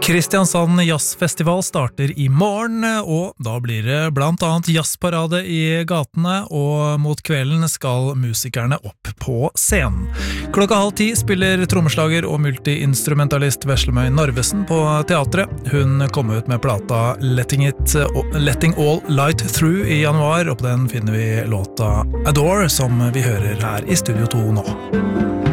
Kristiansand Jazzfestival starter i morgen, og da blir det blant annet jazzparade i gatene, og mot kvelden skal musikerne opp på scenen. 9:30 spiller trommeslager og multiinstrumentalist Veslemøy Narvesen på teatret. Hun kom ut med plata Letting All Light Through i januar, og på den finner vi låta Adore, som vi hører her i Studio 2 nå.